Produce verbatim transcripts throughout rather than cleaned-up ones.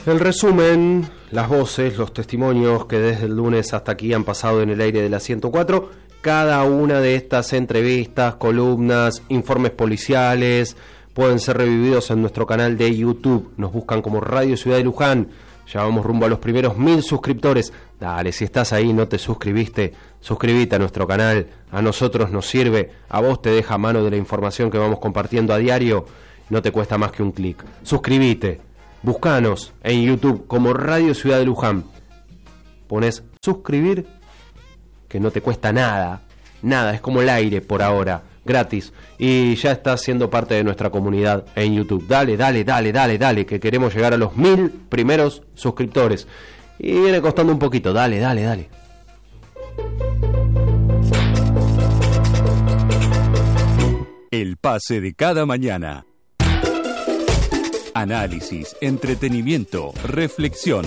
El resumen, las voces, los testimonios que desde el lunes hasta aquí han pasado en el aire de la ciento cuatro, cada una de estas entrevistas, columnas, informes policiales, pueden ser revividos en nuestro canal de YouTube. Nos buscan como Radio Ciudad de Luján. Ya vamos rumbo a los primeros mil suscriptores. Dale, si estás ahí y no te suscribiste, suscríbete a nuestro canal. A nosotros nos sirve, a vos te deja mano de la información que vamos compartiendo a diario. No te cuesta más que un clic. Suscríbete. Buscanos en YouTube como Radio Ciudad de Luján. Pones suscribir, que no te cuesta nada. Nada, es como el aire por ahora, gratis. Y ya estás siendo parte de nuestra comunidad en YouTube. Dale, dale, dale, dale, dale, que queremos llegar a los mil primeros suscriptores. Y viene costando un poquito, dale, dale, dale. El pase de cada mañana. Análisis, entretenimiento, reflexión.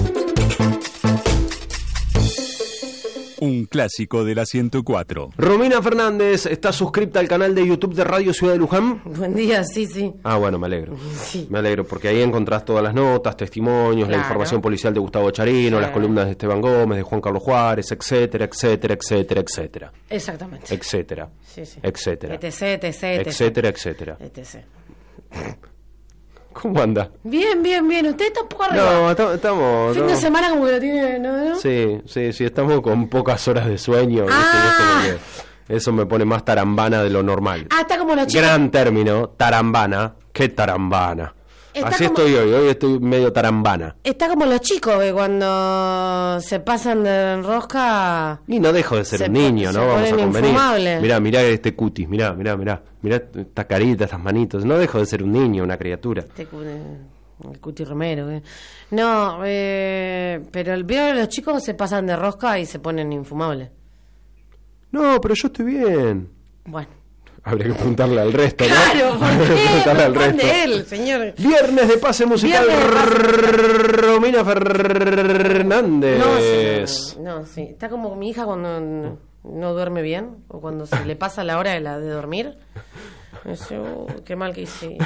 Un clásico de la ciento cuatro. Romina Fernández, ¿está suscripta al canal de YouTube de Radio Ciudad de Luján? Buen día, sí, sí. Ah, bueno, me alegro. Sí. Me alegro, porque ahí encontrás todas las notas, testimonios, Claro. la información policial de Gustavo Charino, Sí. las columnas de Esteban Gómez, de Juan Carlos Juárez, etcétera, etcétera, etcétera, etcétera. Exactamente. Etcétera. Sí, sí. Etcétera. Etc, etc, etc. Etcétera, etcétera. Etc. ¿Cómo anda? Bien, bien, bien. Usted está un poco arriba. No, estamos... estamos Fin no. de semana como que lo tiene, ¿no? ¿no? Sí, sí, sí, estamos con pocas horas de sueño. ¿viste? Ah. Y es como que eso me pone más tarambana de lo normal. Ah, está como los chicos. Gran término, tarambana. ¿Qué tarambana? Está Así como- estoy hoy, hoy estoy medio tarambana. Está como los chicos que cuando se pasan de rosca. Y no dejo de ser Se un po- niño, se ¿no? Vamos a ponen convenir. infumables. Mirá, mirá este cutis, mirá, mirá, mirá. Mirá esta carita, estas manitos. No dejo de ser un niño, una criatura. Este cu- el Cuti Romero. ¿eh? No, eh, pero el veo los chicos se pasan de rosca y se ponen infumables. No, pero yo estoy bien. Bueno. Habría que preguntarle al resto, ¿no? Claro, ¿por Habría que qué? preguntarle al resto. Responde él, señor. Viernes de pase musical, Viernes de pase. Romina Fernández. No, sí, no, sí. Está como mi hija cuando no, no duerme bien o cuando se le pasa la hora de, la, de dormir. Eso, oh, qué mal que hice.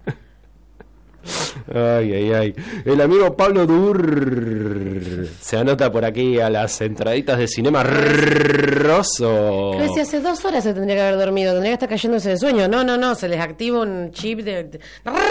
Ay, ay, ay. El amigo Pablo Dur se anota por aquí a las entraditas de Cinema Rosso. Pero si hace dos horas se tendría que haber dormido, tendría que estar cayéndose de sueño. No, no, no, se les activa un chip de... de-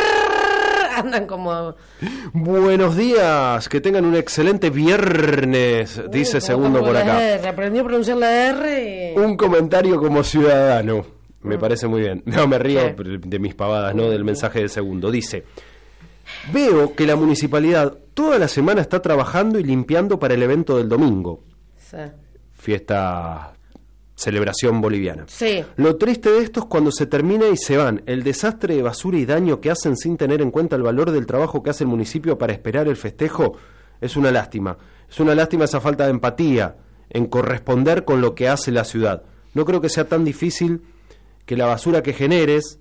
andan como... Buenos días, que tengan un excelente viernes, dice Uh, Segundo como por la acá. R, aprendió a pronunciar la R y... Un comentario como ciudadano. Me parece muy bien. No, me río ¿Qué? de mis pavadas, ¿no? Del mensaje de Segundo. Dice: veo que la municipalidad toda la semana está trabajando y limpiando para el evento del domingo. Sí. Fiesta, celebración boliviana. Sí. Lo triste de esto es cuando se termina y se van. El desastre de basura y daño que hacen sin tener en cuenta el valor del trabajo que hace el municipio para esperar el festejo es una lástima. Es una lástima esa falta de empatía en corresponder con lo que hace la ciudad. No creo que sea tan difícil que la basura que generes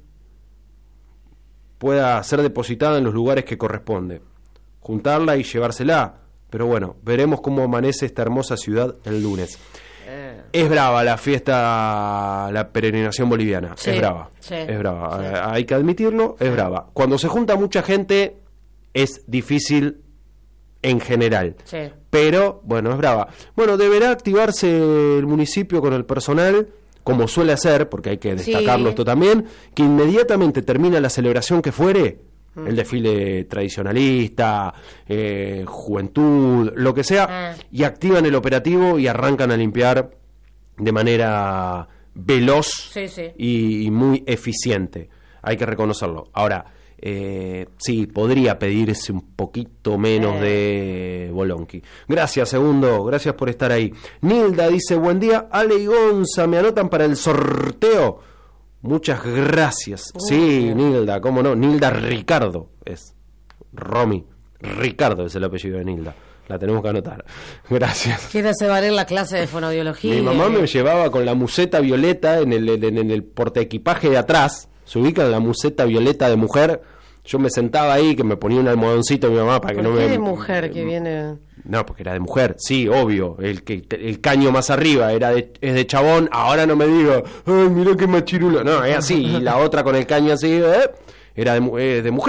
pueda ser depositada en los lugares que corresponde. Juntarla y llevársela. Pero bueno, veremos cómo amanece esta hermosa ciudad el lunes. Eh. Es brava la fiesta, la peregrinación boliviana. Sí, es brava. sí, es brava. sí. Eh, Hay que admitirlo, es brava. Cuando se junta mucha gente, es difícil en general. Sí. Pero, bueno, es brava. Bueno, deberá activarse el municipio con el personal, como suele hacer, porque hay que destacarlo Sí. esto también, que inmediatamente termina la celebración que fuere, el desfile tradicionalista, eh, juventud, lo que sea, Ah. y activan el operativo y arrancan a limpiar de manera veloz Sí, sí. y, y muy eficiente. Hay que reconocerlo. Ahora, eh, sí, podría pedirse un poquito menos de Bolonqui. Gracias, Segundo, gracias por estar ahí. Nilda dice: buen día, Ale y Gonza, ¿me anotan para el sorteo? Muchas gracias. Uh, sí, bien. Nilda, cómo no. Nilda Ricardo es. Romy Ricardo es el apellido de Nilda. La tenemos que anotar. Gracias. Quiere hacer valer la clase de fonoaudiología. Mi mamá me llevaba con la museta violeta en el, en, en el portaequipaje de atrás. Se ubica en la museta violeta de mujer. Yo me sentaba ahí, que me ponía un almohadoncito mi mamá para que ¿Por no qué me... de mujer que viene? No, porque era de mujer, sí, obvio. El que el caño más arriba era de, es de chabón. Ahora no me diga, ay, mira qué machirulo. No, es así. Y la otra con el caño así, ¿eh? Era de, mu- eh, de mujer.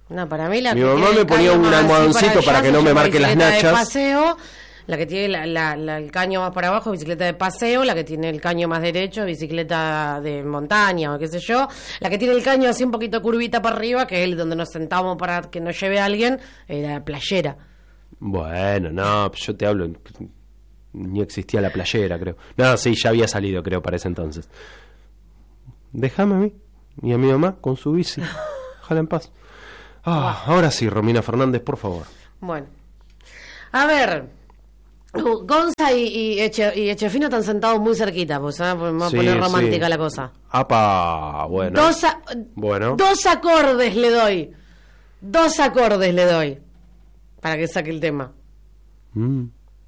No, para mí la Mi que mamá tiene me el ponía caño un más así almohadoncito para allá que no se me llama marque las bicicleta de nachas. paseo, la que tiene la, la- la- el caño más para abajo, bicicleta de paseo, la que tiene el caño más derecho, bicicleta de montaña o qué sé yo, la que tiene el caño así un poquito curvita para arriba, que es el donde nos sentamos para que nos lleve alguien, era playera. Bueno, no, yo te hablo, ni existía la playera, creo. No, sí, ya había salido, creo, para ese entonces. Déjame a mí y a mi mamá con su bici. Déjala en paz. Ah, ahora sí, Romina Fernández, por favor. Bueno, a ver, uh, Gonza y, y, Eche, y Echefino están sentados muy cerquita, pues, ¿eh? Pues me va a Sí, poner romántica sí. la cosa. Apa, bueno. Dos, a- Bueno. dos acordes le doy. Dos acordes le doy. Para que saque el tema. Mm.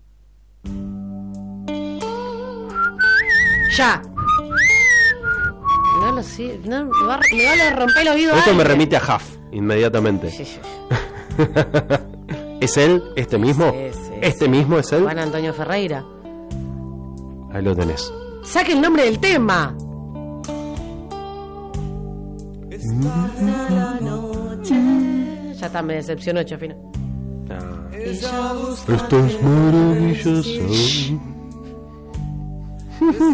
Ya. No lo sé. No, me va, me va a romper el oído. a Esto me alguien. remite a Huff, inmediatamente. Sí, sí, sí. ¿Es él? ¿Este mismo? Sí, sí, ¿Este sí. mismo es él? Juan Antonio Ferreira. Ahí lo tenés. Saque el nombre del tema. Ya está, me decepcionó, Echefino. Ah. Esto es maravilloso.